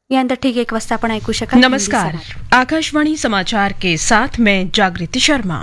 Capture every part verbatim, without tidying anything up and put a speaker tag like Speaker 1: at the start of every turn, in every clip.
Speaker 1: यानंतर ठीक एक वाजता आपण ऐकू शकाल.
Speaker 2: नमस्कार, आकाशवाणी समाचार के साथ मैं जागृति शर्मा.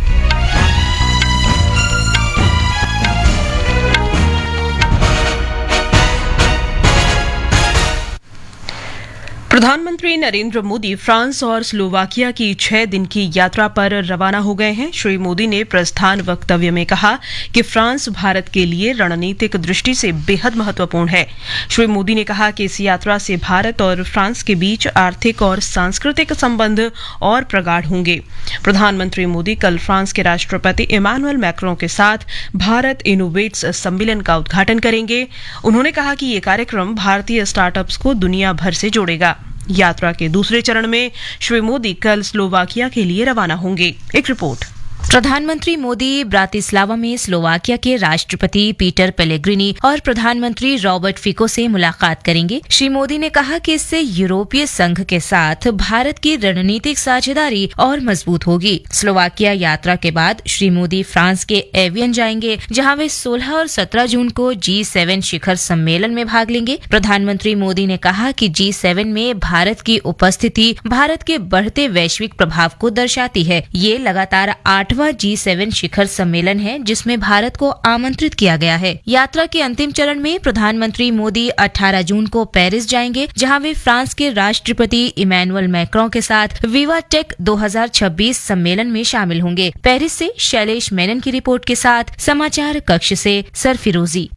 Speaker 2: प्रधानमंत्री नरेंद्र मोदी फ्रांस और स्लोवाकिया की छह दिन की यात्रा पर रवाना हो गए हैं. श्री मोदी ने प्रस्थान वक्तव्य में कहा कि फ्रांस भारत के लिए रणनीतिक दृष्टि से बेहद महत्वपूर्ण है. श्री मोदी ने कहा कि इस यात्रा से भारत और फ्रांस के बीच आर्थिक और सांस्कृतिक संबंध और प्रगाढ़ होंगे. प्रधानमंत्री मोदी कल फ्रांस के राष्ट्रपति इमैनुअल मैक्रों के साथ भारत इनोवेट्स सम्मेलन का उद्घाटन करेंगे. उन्होंने कहा कि ये कार्यक्रम भारतीय स्टार्टअप्स को दुनिया भर से जोड़ेगा. यात्रा के दूसरे चरण में श्री मोदी कल स्लोवाकिया के लिए रवाना होंगे. एक रिपोर्ट.
Speaker 3: प्रधानमंत्री मोदी ब्रातिस्लावा में स्लोवाकिया के राष्ट्रपति पीटर पेलेग्रिनी और प्रधानमंत्री रॉबर्ट फिको से मुलाकात करेंगे. श्री मोदी ने कहा कि इससे यूरोपीय संघ के साथ भारत की रणनीतिक साझेदारी और मजबूत होगी. स्लोवाकिया यात्रा के बाद श्री मोदी फ्रांस के एवियन जाएंगे, जहां वे सोलह और सत्रह जून को जी सेवन शिखर सम्मेलन में भाग लेंगे. प्रधानमंत्री मोदी ने कहा कि जी सेवन में भारत की उपस्थिति भारत के बढ़ते वैश्विक प्रभाव को दर्शाती है. ये लगातार आठ जी सेवन शिखर सम्मेलन है जिसमें भारत को आमंत्रित किया गया है. यात्रा के अंतिम चरण में प्रधानमंत्री मोदी अठारह जून को पेरिस जाएंगे, जहां वे फ्रांस के राष्ट्रपति इमैनुअल मैक्रों के साथ विवा टेक दो हज़ार छब्बीस सम्मेलन में शामिल होंगे. पेरिस से शैलेश मेनन की रिपोर्ट के साथ समाचार कक्ष से सरफिरोजी.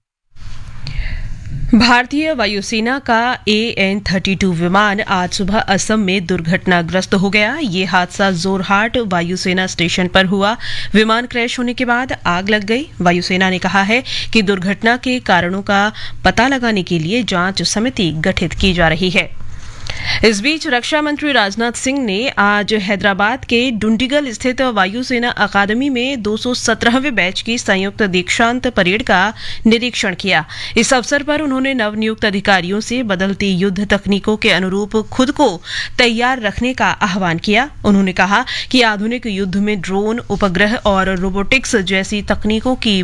Speaker 2: भारतीय वायुसेना का ए एन थर्टी टू विमान आज सुबह असम में दुर्घटनाग्रस्त हो गया. ये हादसा जोरहाट वायुसेना स्टेशन पर हुआ. विमान क्रैश होने के बाद आग लग गई. वायुसेना ने कहा है कि दुर्घटना के कारणों का पता लगाने के लिए जांच समिति गठित की जा रही है. इस बीच रक्षा मंत्री राजनाथ सिंह ने आज हैदराबाद के डुंडिगल स्थित वायुसेना अकादमी में दो सौ सत्रहवें बैच की संयुक्त दीक्षांत परेड का निरीक्षण किया. इस अवसर पर उन्होंने नवनियुक्त अधिकारियों से बदलती युद्ध तकनीकों के अनुरूप खुद को तैयार रखने का आह्वान किया. उन्होंने कहा कि आधुनिक युद्ध में ड्रोन, उपग्रह और रोबोटिक्स जैसी तकनीकों की